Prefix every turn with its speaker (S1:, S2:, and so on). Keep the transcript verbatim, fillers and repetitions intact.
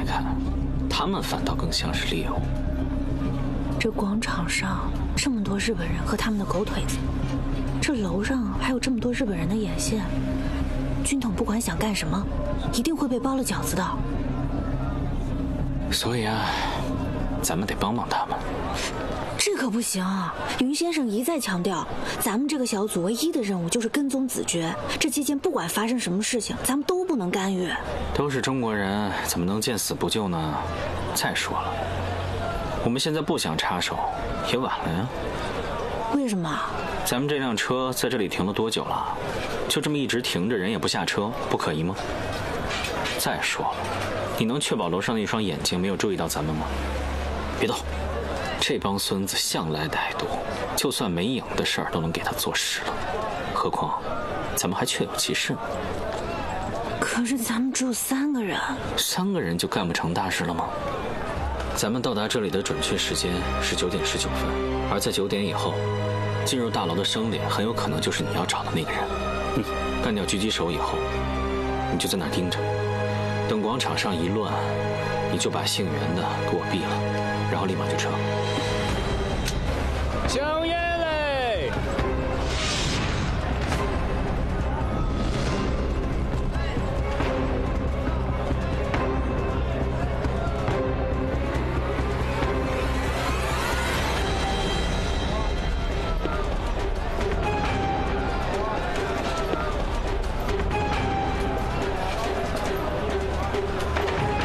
S1: 看，他们反倒更像是猎物。
S2: 这广场上这么多日本人和他们的狗腿子，这楼上还有这么多日本人的眼线，军统不管想干什么，一定会被包了饺子的。
S1: 所以啊，咱们得帮帮他们。
S2: 这可不行，云先生一再强调，咱们这个小组唯一的任务就是跟踪子爵，这期间不管发生什么事情，咱们都不能干预。
S1: 都是中国人，怎么能见死不救呢？再说了，我们现在不想插手也晚了呀。
S2: 为什么？
S1: 咱们这辆车在这里停了多久了？就这么一直停着，人也不下车，不可疑吗？再说了，你能确保楼上那双眼睛没有注意到咱们吗？别动，这帮孙子向来歹毒，就算没影的事儿都能给他做实了，何况咱们还确有其事呢。
S2: 可是咱们只有三个人，
S1: 三个人就干不成大事了吗？咱们到达这里的准确时间是九点十九分，而在九点以后，进入大楼的生脸很有可能就是你要找的那个人。嗯，干掉狙击手以后，你就在那儿盯着，等广场上一乱，你就把姓袁的给我毙了，然后立马就撤。
S3: 行。